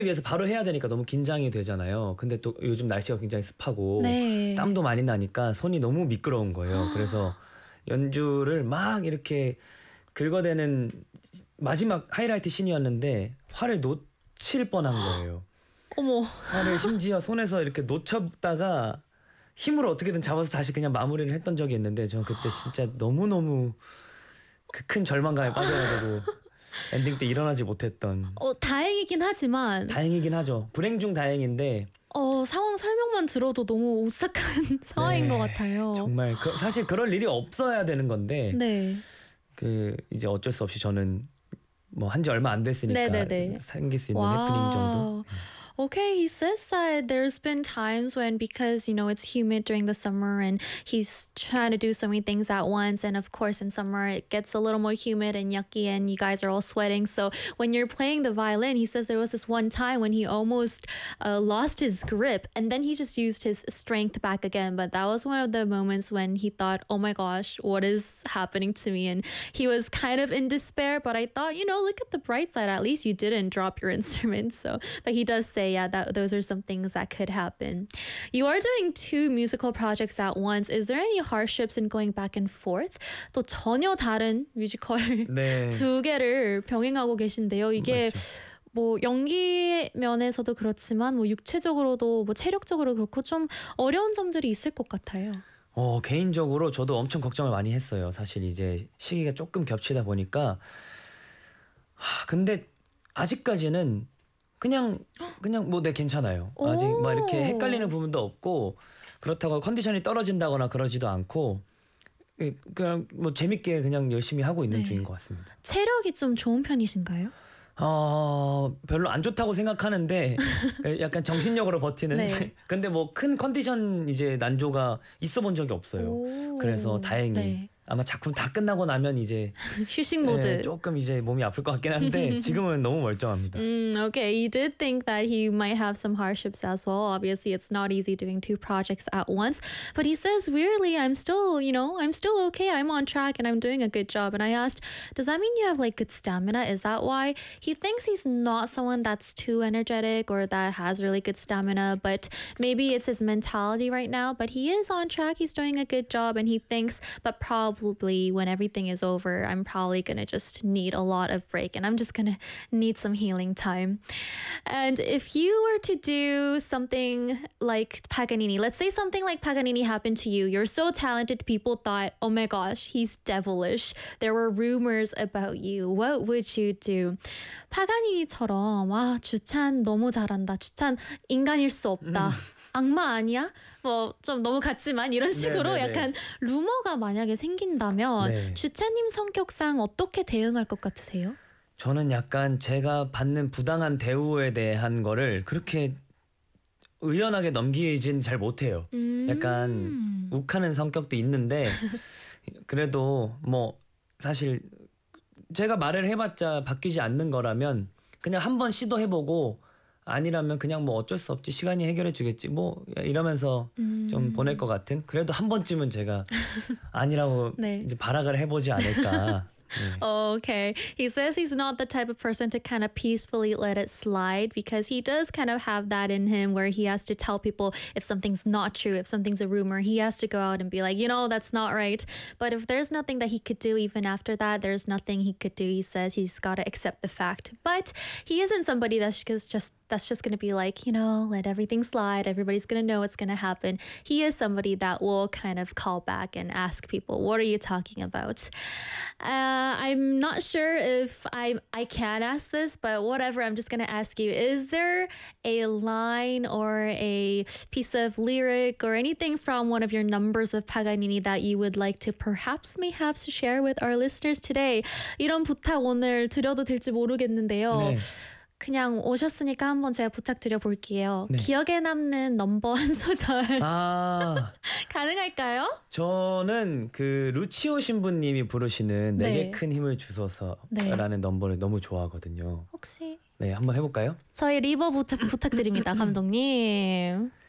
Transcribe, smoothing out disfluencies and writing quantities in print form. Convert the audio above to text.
위해서 바로 해야 되니까 너무 긴장이 되잖아요. 근데 또 요즘 날씨가 굉장히 습하고 네. 땀도 많이 나니까 손이 너무 미끄러운 거예요. 그래서 연주를 막 이렇게 긁어대는 마지막 하이라이트 씬이었는데 활을 놓칠 뻔한 거예요. 어머. 활을 심지어 손에서 이렇게 놓쳤다가 힘으로 어떻게든 잡아서 다시 그냥 마무리를 했던 적이 있는데 저는 그때 진짜 너무너무 그 큰 절망감에 빠져가지고 엔딩 때 일어나지 못했던. 다행이긴 하지만 다행이긴 하죠. 불행 중 다행인데 상황 설명만 들어도 너무 오싹한 상황인 것 같아요. 정말 사실 그럴 일이 없어야 되는 건데 네. 그 이제 어쩔 수 없이 저는 뭐 한 지 얼마 안 됐으니까 네네네. 생길 수 있는 해프닝 정도. Okay, he says that there's been times when, because it's humid during the summer and he's trying to do so many things at once, and of course in summer it gets a little more humid and yucky and you guys are all sweating. So when you're playing the violin, he says there was this one time when he almost lost his grip, and then he just used his strength back again. But that was one of the moments when he thought, oh my gosh, what is happening to me? And he was kind of in despair, but I thought, look at the bright side, at least you didn't drop your instrument. But he does say, yeah, that those are some things that could happen. You are doing two musical projects at once. Is there any hardships in going back and forth? 또 전혀 다른 뮤지컬 네. 두 개를 병행하고 계신데요. 이게 맞죠. 뭐 연기 면에서도 그렇지만 뭐 육체적으로도 뭐 체력적으로 그렇고 좀 어려운 점들이 있을 것 같아요. 개인적으로 저도 엄청 걱정을 많이 했어요. 사실 이제 시기가 조금 겹치다 보니까 근데 아직까지는 그냥 뭐 네 괜찮아요. 아직 막 이렇게 헷갈리는 부분도 없고 그렇다고 컨디션이 떨어진다거나 그러지도 않고 그냥 뭐 재밌게 그냥 열심히 하고 있는 중인 것 같습니다. 체력이 좀 좋은 편이신가요? 별로 안 좋다고 생각하는데 약간 정신력으로 버티는. 네. 근데 뭐 큰 컨디션 이제 난조가 있어 본 적이 없어요. 그래서 다행히 네. 아마 작품 다 끝나고 나면 이제 휴식 모드. 조금 이제 몸이 아플 것 같긴 한데 지금은 너무 멀쩡합니다. Okay, you did think that he might have some hardships as well. Obviously, it's not easy doing two projects at once. But he says, weirdly, I'm still okay. I'm on track and I'm doing a good job. And I asked, does that mean you have like good stamina? Is that why? He thinks he's not someone that's too energetic or that has really good stamina, but maybe it's his mentality right now. But he is on track. He's doing a good job. And he thinks, but probably when everything is over, I'm probably gonna just need a lot of break and I'm just gonna need some healing time. And if you were to do something like Paganini, let's say something like Paganini happened to you, you're so talented, people thought, oh my gosh, he's devilish. There were rumors about you. What would you do? 파가니니처럼 주찬 너무 잘한다. 주찬 인간일 수 없다. 악마 아니야? 뭐 좀 너무 같지만 이런 식으로 네네네. 약간 루머가 만약에 생긴다면 네. 주찬님 성격상 어떻게 대응할 것 같으세요? 저는 약간 제가 받는 부당한 대우에 대한 거를 그렇게 의연하게 넘기진 잘 못해요. 약간 욱하는 성격도 있는데 그래도 뭐 사실 제가 말을 해봤자 바뀌지 않는 거라면 그냥 한번 시도해보고 아니라면 그냥 뭐 어쩔 수 없지 시간이 해결해 주겠지 뭐 이러면서 좀 보낼 것 같은. 그래도 한 번쯤은 제가 아니라고 네. 이제 발악을 해보지 않을까. Okay. He says he's not the type of person to kind of peacefully let it slide because he does kind of have that in him where he has to tell people if something's not true, if something's a rumor, he has to go out and be like, that's not right. But if there's nothing that he could do even after that, there's nothing he could do. He says he's got to accept the fact. But he isn't somebody that's just going to be like, let everything slide. Everybody's going to know what's going to happen. He is somebody that will kind of call back and ask people, what are you talking about? I'm not sure if I can ask this, but whatever, I'm just going to ask you. Is there a line or a piece of lyric or anything from one of your numbers of Paganini that you would like to perhaps share with our listeners today? 이런 부탁 오늘 드려도 될지 모르겠는데요. 네. 그냥 오셨으니까 한번 제가 부탁드려 볼게요. 네. 기억에 남는 넘버 한 소절 가능할까요? 저는 그 루치오 신부님이 부르시는 네. 내게 큰 힘을 주소서라는 넘버를 너무 좋아하거든요. 혹시 네, 한번 해볼까요? 저희 리버 부탁드립니다, 감독님.